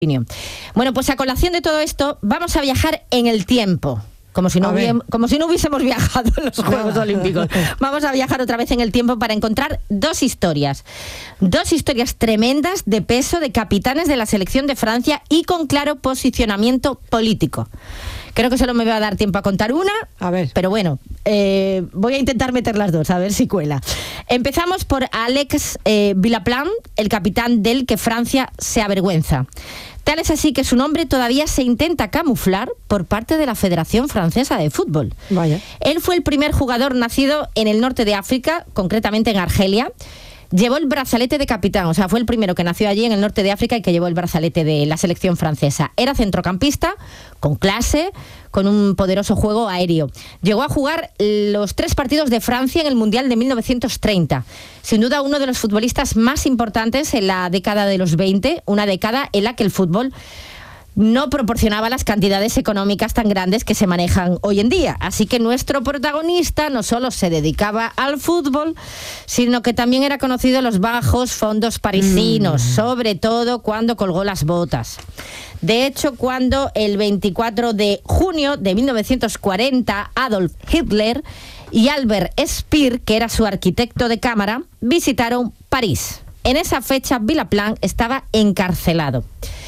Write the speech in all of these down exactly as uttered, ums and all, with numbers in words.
Bueno, pues a colación de todo esto, vamos a viajar en el tiempo. Como si, no hubiésemos, como si no hubiésemos viajado en los Juegos Olímpicos. Vamos a viajar otra vez en el tiempo para encontrar dos historias. Dos historias tremendas de peso de capitanes de la selección de Francia y con claro posicionamiento político. Creo que solo me va a dar tiempo a contar una, a ver. Pero bueno, eh, voy a intentar meter las dos, a ver si cuela. Empezamos por Alex eh, Villaplan, el capitán del que Francia se avergüenza. Tal es así que su nombre todavía se intenta camuflar por parte de la Federación Francesa de Fútbol. Vaya. Él fue el primer jugador nacido en el norte de África, concretamente en Argelia. Llevó el brazalete de capitán, o sea, fue el primero que nació allí en el norte de África y que llevó el brazalete de la selección francesa. Era centrocampista, con clase, con un poderoso juego aéreo. Llegó a jugar los tres partidos de Francia en el Mundial de mil novecientos treinta. Sin duda, uno de los futbolistas más importantes en la década de los veinte, una década en la que el fútbol no proporcionaba las cantidades económicas tan grandes que se manejan hoy en día. Así que nuestro protagonista no solo se dedicaba al fútbol, sino que también era conocido en los bajos fondos parisinos, mm. sobre todo cuando colgó las botas. De hecho, cuando el veinticuatro de junio de mil novecientos cuarenta, Adolf Hitler y Albert Speer, que era su arquitecto de cámara, visitaron París. En esa fecha, Villaplan estaba encarcelado.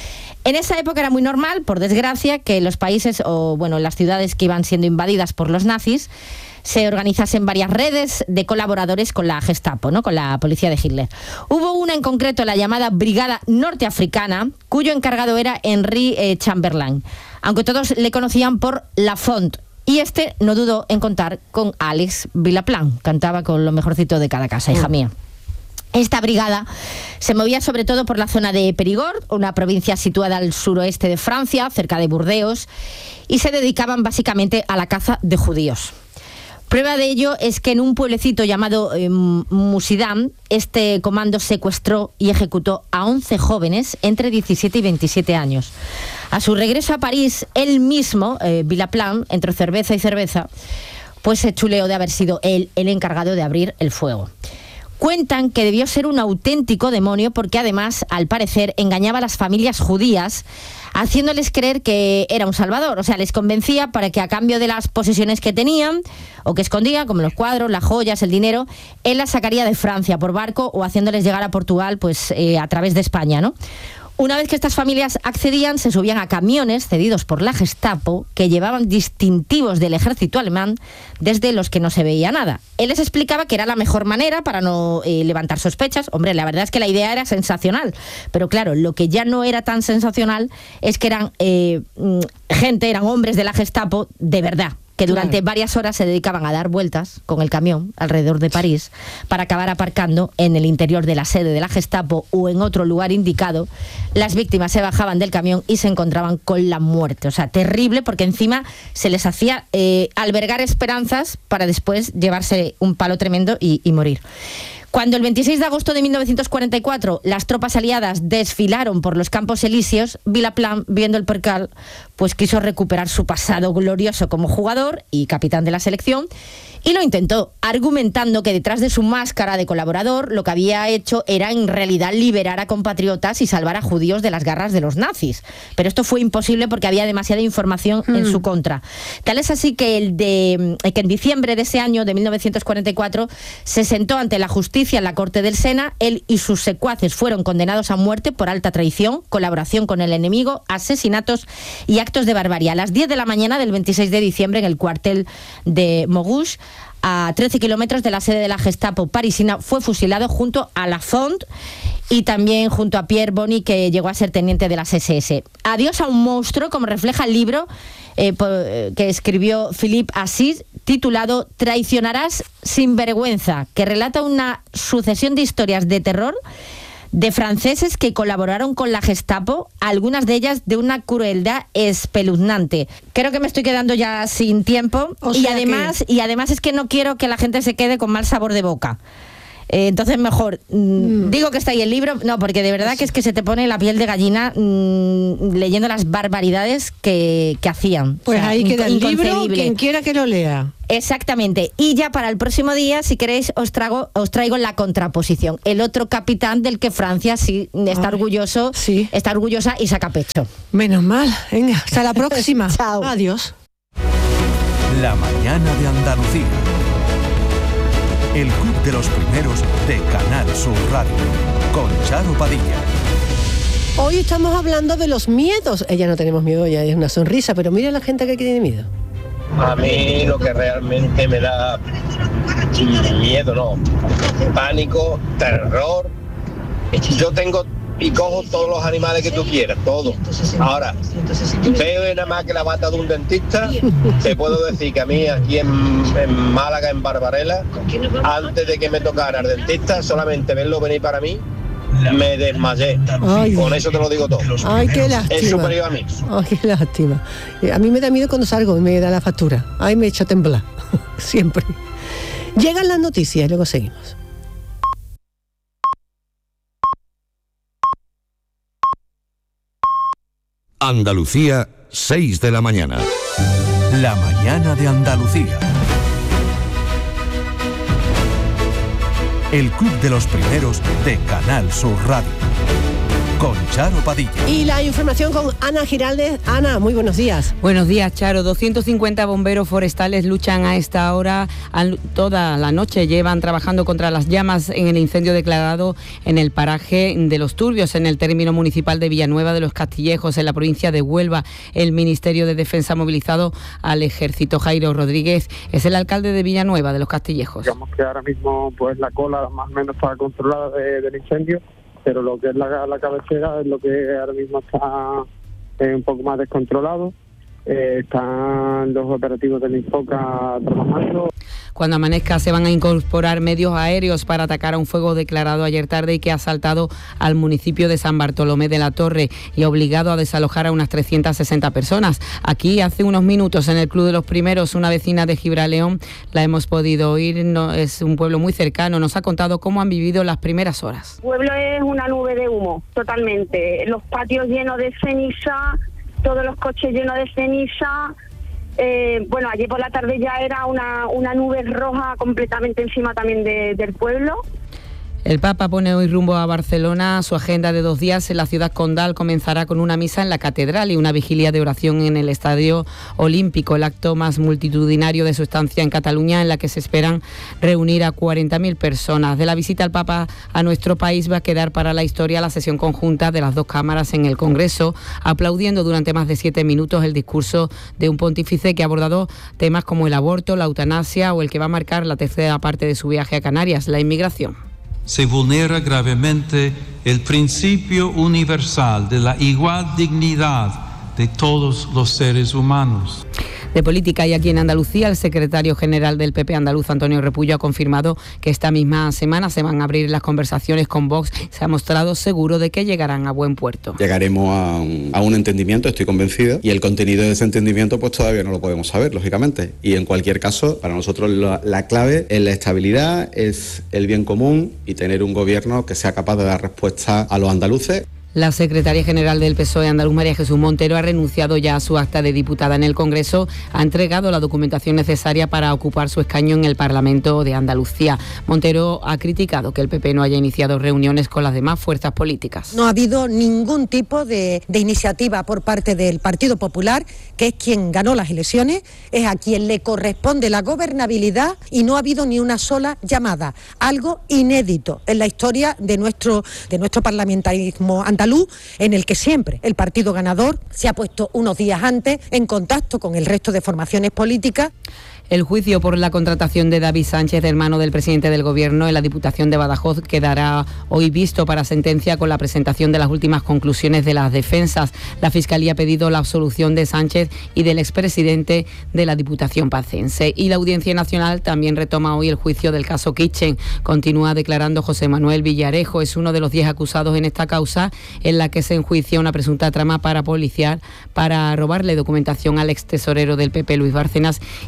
En esa época era muy normal, por desgracia, que los países o bueno, las ciudades que iban siendo invadidas por los nazis se organizasen varias redes de colaboradores con la Gestapo, ¿no? Con la policía de Hitler. Hubo una en concreto, la llamada Brigada Norteafricana, cuyo encargado era Henri eh, Chamberlain, aunque todos le conocían por Lafont. Y este no dudó en contar con Alex Villaplan, cantaba con lo mejorcito de cada casa, hija mía. Esta brigada se movía sobre todo por la zona de Périgord, una provincia situada al suroeste de Francia, cerca de Burdeos, y se dedicaban básicamente a la caza de judíos. Prueba de ello es que en un pueblecito llamado eh, Musidam, este comando secuestró y ejecutó a once jóvenes entre diecisiete y veintisiete años. A su regreso a París, él mismo, eh, Villaplan, entre cerveza y cerveza, pues se chuleó de haber sido él el encargado de abrir el fuego. Cuentan que debió ser un auténtico demonio porque además, al parecer, engañaba a las familias judías haciéndoles creer que era un salvador. O sea, les convencía para que a cambio de las posesiones que tenían o que escondían, como los cuadros, las joyas, el dinero, él las sacaría de Francia por barco o haciéndoles llegar a Portugal pues eh, a través de España, ¿no? Una vez que estas familias accedían, se subían a camiones cedidos por la Gestapo que llevaban distintivos del ejército alemán desde los que no se veía nada. Él les explicaba que era la mejor manera para no eh, levantar sospechas. Hombre, la verdad es que la idea era sensacional, pero claro, lo que ya no era tan sensacional es que eran eh, gente, eran hombres de la Gestapo de verdad, que durante claro. varias horas se dedicaban a dar vueltas con el camión alrededor de París para acabar aparcando en el interior de la sede de la Gestapo o en otro lugar indicado. Las víctimas se bajaban del camión y se encontraban con la muerte. O sea, terrible, porque encima se les hacía eh, albergar esperanzas para después llevarse un palo tremendo y, y morir. Cuando el veintiséis de agosto de mil novecientos cuarenta y cuatro las tropas aliadas desfilaron por los Campos Elíseos, Villaplan, viendo el percal, pues quiso recuperar su pasado glorioso como jugador y capitán de la selección, y lo intentó, argumentando que detrás de su máscara de colaborador lo que había hecho era en realidad liberar a compatriotas y salvar a judíos de las garras de los nazis. Pero esto fue imposible porque había demasiada información mm. en su contra. Tal es así que, el de, que en diciembre de ese año, de mil novecientos cuarenta y cuatro, se sentó ante la justicia en la Corte del Sena. Él y sus secuaces fueron condenados a muerte por alta traición, colaboración con el enemigo, asesinatos y actos de barbarie. A las diez de la mañana del veintiséis de diciembre, en el cuartel de Mogush, a trece kilómetros de la sede de la Gestapo parisina, fue fusilado junto a Lafont y también junto a Pierre Bony, que llegó a ser teniente de las ese ese. Adiós a un monstruo, como refleja el libro eh, por, eh, que escribió Philippe Assis, titulado Traicionarás sin vergüenza, que relata una sucesión de historias de terror de franceses que colaboraron con la Gestapo, algunas de ellas de una crueldad espeluznante. Creo que me estoy quedando ya sin tiempo o y además que... y además es que no quiero que la gente se quede con mal sabor de boca. Eh, entonces mejor mm. digo que está ahí el libro, no, porque de verdad que es que se te pone la piel de gallina mmm, leyendo las barbaridades que, que hacían. Pues o sea, ahí queda el libro, quien quiera que lo lea. Exactamente. Y ya para el próximo día, si queréis, os traigo, os traigo la contraposición. El otro capitán del que Francia sí está Ay, orgulloso, sí. está orgullosa y saca pecho. Menos mal. Venga, hasta la próxima. Chao. Adiós. La mañana de Andalucía. El club de los primeros de Canal Sur Radio. Con Charo Padilla. Hoy estamos hablando de los miedos. Ella no tenemos miedo, ella es una sonrisa, pero mira la gente que tiene miedo. A mí lo que realmente me da miedo, no, pánico, terror. Yo tengo y cojo todos los animales que tú quieras, todos. Ahora, veo nada más que la bata de un dentista, te puedo decir que a mí aquí en, en Málaga, en Barbarella, antes de que me tocara el dentista, solamente verlo venir para mí, me desmayé. Ay. Con eso te lo digo todo. Ay, qué lástima. Es superior a mí. Ay, qué lástima. A mí me da miedo cuando salgo y me da la factura. Ay, me echo a temblar. Siempre. Llegan las noticias y luego seguimos. Andalucía, seis de la mañana. La mañana de Andalucía. El club de los primeros de Canal Sur Radio. Con Charo Padilla. Y la información con Ana Giraldez. Ana, muy buenos días. Buenos días, Charo. doscientos cincuenta bomberos forestales luchan a esta hora. Toda la noche llevan trabajando contra las llamas en el incendio declarado en el paraje de Los Turbios, en el término municipal de Villanueva de los Castillejos, en la provincia de Huelva. El Ministerio de Defensa ha movilizado al Ejército. Jairo Rodríguez es el alcalde de Villanueva de los Castillejos. Digamos que ahora mismo pues la cola más o menos está controlada de, del incendio, pero lo que es la, la cabecera es lo que ahora mismo está eh, un poco más descontrolado. Eh, están los operativos del Infoca trabajando. Cuando amanezca se van a incorporar medios aéreos para atacar a un fuego declarado ayer tarde y que ha asaltado al municipio de San Bartolomé de la Torre y ha obligado a desalojar a unas trescientas sesenta personas. Aquí hace unos minutos en el Club de los Primeros, una vecina de Gibraleón, la hemos podido oír, no, es un pueblo muy cercano, nos ha contado cómo han vivido las primeras horas. El pueblo es una nube de humo, totalmente. Los patios llenos de ceniza, todos los coches llenos de ceniza. Eh, bueno, ayer por la tarde ya era una, una nube roja completamente encima también de, del pueblo. El Papa pone hoy rumbo a Barcelona. Su agenda de dos días en la ciudad condal comenzará con una misa en la catedral y una vigilia de oración en el Estadio Olímpico, el acto más multitudinario de su estancia en Cataluña, en la que se esperan reunir a cuarenta mil personas. De la visita al Papa a nuestro país va a quedar para la historia la sesión conjunta de las dos cámaras en el Congreso, aplaudiendo durante más de siete minutos el discurso de un pontífice que ha abordado temas como el aborto, la eutanasia o el que va a marcar la tercera parte de su viaje a Canarias, la inmigración. Se vulnera gravemente el principio universal de la igual dignidad de todos los seres humanos. De política, y aquí en Andalucía, el secretario general del P P andaluz, Antonio Repullo, ha confirmado que esta misma semana se van a abrir las conversaciones con Vox. Se ha mostrado seguro de que llegarán a buen puerto. Llegaremos a un, a un entendimiento, estoy convencido, y el contenido de ese entendimiento pues todavía no lo podemos saber, lógicamente. Y en cualquier caso, para nosotros la, la clave es la estabilidad, es el bien común y tener un gobierno que sea capaz de dar respuesta a los andaluces. La secretaria general del P S O E andaluz, María Jesús Montero, ha renunciado ya a su acta de diputada en el Congreso. Ha entregado la documentación necesaria para ocupar su escaño en el Parlamento de Andalucía. Montero ha criticado que el P P no haya iniciado reuniones con las demás fuerzas políticas. No ha habido ningún tipo de, de iniciativa por parte del Partido Popular, que es quien ganó las elecciones, es a quien le corresponde la gobernabilidad, y no ha habido ni una sola llamada. Algo inédito en la historia de nuestro, de nuestro parlamentarismo andaluz, en el que siempre el partido ganador se ha puesto unos días antes en contacto con el resto de formaciones políticas. El juicio por la contratación de David Sánchez, hermano del presidente del Gobierno, en la Diputación de Badajoz quedará hoy visto para sentencia con la presentación de las últimas conclusiones de las defensas. La Fiscalía ha pedido la absolución de Sánchez y del expresidente de la Diputación pacense. Y la Audiencia Nacional también retoma hoy el juicio del caso Kitchen. Continúa declarando José Manuel Villarejo, es uno de los diez acusados en esta causa, en la que se enjuicia una presunta trama para policiar, para robarle documentación al ex tesorero del P P, Luis Bárcenas, y también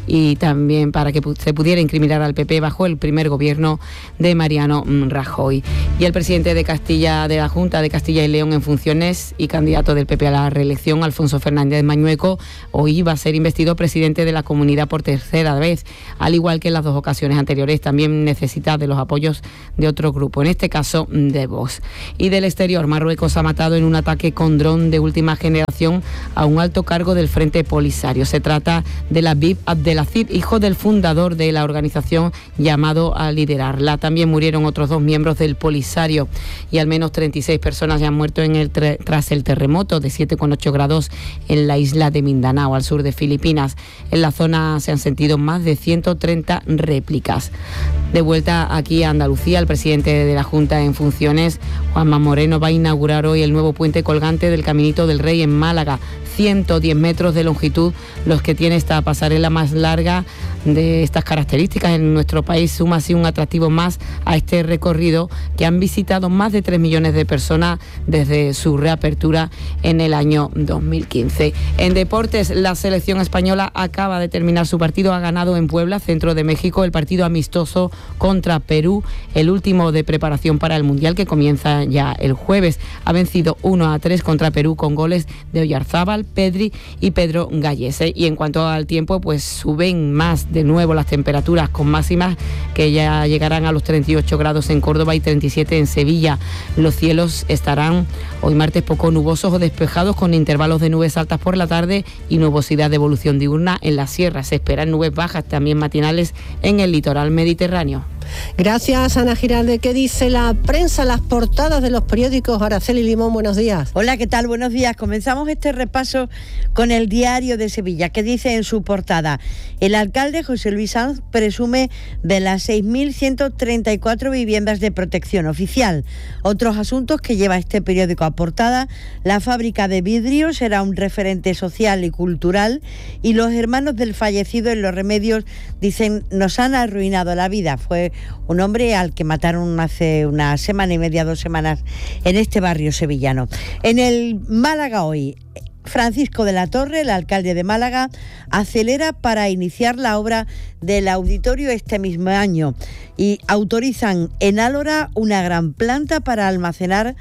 también para que se pudiera incriminar al P P bajo el primer gobierno de Mariano Rajoy. Y el presidente de Castilla, de la Junta de Castilla y León en funciones y candidato del P P a la reelección, Alfonso Fernández Mañueco, hoy va a ser investido presidente de la comunidad por tercera vez, al igual que en las dos ocasiones anteriores. También necesita de los apoyos de otro grupo, en este caso de Vox. Y del exterior, Marruecos ha matado en un ataque con dron de última generación a un alto cargo del Frente Polisario. Se trata de Labib Abdelaziz, hijo del fundador de la organización, llamado a liderarla. También murieron otros dos miembros del Polisario y al menos treinta y seis personas ya han muerto en el tre- tras el terremoto de siete coma ocho grados en la isla de Mindanao, al sur de Filipinas. En la zona se han sentido más de ciento treinta réplicas. De vuelta aquí a Andalucía, el presidente de la Junta en funciones, Juanma Moreno, va a inaugurar hoy el nuevo puente colgante del Caminito del Rey en Málaga. ciento diez metros de longitud, los que tiene esta pasarela más larga de estas características en nuestro país. Suma así un atractivo más a este recorrido que han visitado más de tres millones de personas desde su reapertura en el año dos mil quince. En deportes, la selección española acaba de terminar su partido, ha ganado en Puebla, centro de México, el partido amistoso contra Perú, el último de preparación para el Mundial que comienza ya el jueves. Ha vencido uno a tres contra Perú con goles de Oyarzábal, Pedri y Pedro Gallese. Y en cuanto al tiempo, pues suben más de nuevo las temperaturas, con máximas que ya llegarán a los treinta y ocho grados en Córdoba y treinta y siete en Sevilla. Los cielos estarán hoy martes poco nubosos o despejados, con intervalos de nubes altas por la tarde y nubosidad de evolución diurna en la sierra. Se esperan nubes bajas también matinales en el litoral mediterráneo. Gracias, Ana Giralde. ¿Qué dice la prensa, las portadas de los periódicos? Araceli Limón, buenos días. Hola, ¿qué tal? Buenos días. Comenzamos este repaso con el Diario de Sevilla, que dice en su portada: el alcalde José Luis Sanz presume de las seis mil ciento treinta y cuatro viviendas de protección oficial. Otros asuntos que lleva este periódico a portada: la fábrica de vidrio será un referente social y cultural, y los hermanos del fallecido en Los Remedios dicen nos han arruinado la vida. Fue un hombre al que mataron hace una semana y media, dos semanas, en este barrio sevillano. En el Málaga hoy, Francisco de la Torre, el alcalde de Málaga, acelera para iniciar la obra del auditorio este mismo año y autorizan en Álora una gran planta para almacenar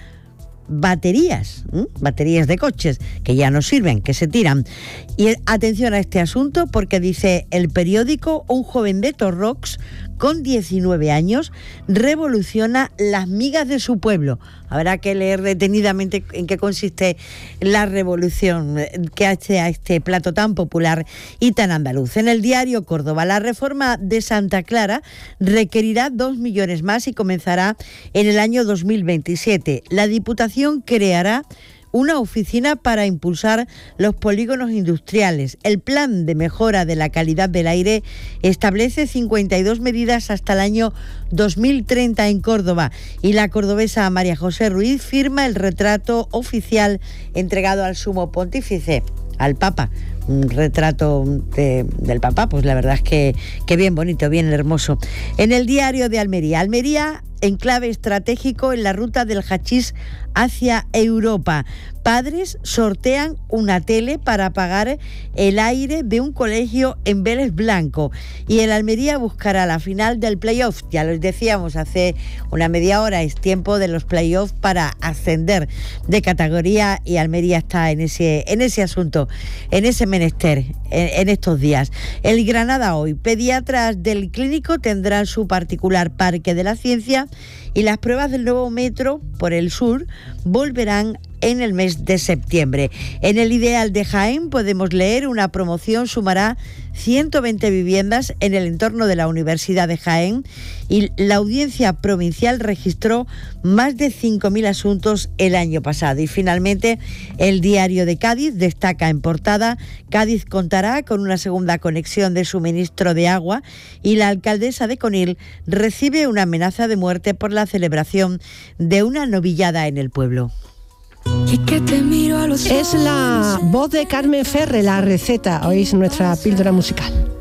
baterías, ¿eh? baterías de coches que ya no sirven, que se tiran. Y atención a este asunto, porque dice el periódico: un joven de Torrox con diecinueve años revoluciona las migas de su pueblo. Habrá que leer detenidamente en qué consiste la revolución que hace a este plato tan popular y tan andaluz. En el diario Córdoba, la reforma de Santa Clara requerirá dos millones más y comenzará en el año dos mil veintisiete. La Diputación creará una oficina para impulsar los polígonos industriales. El plan de mejora de la calidad del aire establece cincuenta y dos medidas hasta el año dos mil treinta en Córdoba, y la cordobesa María José Ruiz firma el retrato oficial entregado al Sumo Pontífice, al Papa. Un retrato de, del Papa, pues la verdad es que, que bien bonito, bien hermoso. En el diario de Almería, Almería enclave estratégico en la ruta del hachís hacia Europa. Padres sortean una tele para apagar el aire de un colegio en Vélez Blanco, y el Almería buscará la final del playoff. Ya les decíamos hace una media hora, es tiempo de los playoffs para ascender de categoría, y Almería está en ese, en ese asunto, en ese menester, en, en estos días. El Granada hoy, pediatras del clínico tendrán su particular parque de la ciencia, y las pruebas del nuevo metro por el sur volverán en el mes de septiembre. En el Ideal de Jaén podemos leer: una promoción sumará ciento veinte viviendas en el entorno de la Universidad de Jaén, y la Audiencia Provincial registró más de cinco mil asuntos el año pasado. Y finalmente, el Diario de Cádiz destaca en portada: Cádiz contará con una segunda conexión de suministro de agua, y la alcaldesa de Conil recibe una amenaza de muerte por la celebración de una novillada en el pueblo. Es la voz de Carmen Ferre, la receta. Hoy es nuestra píldora musical.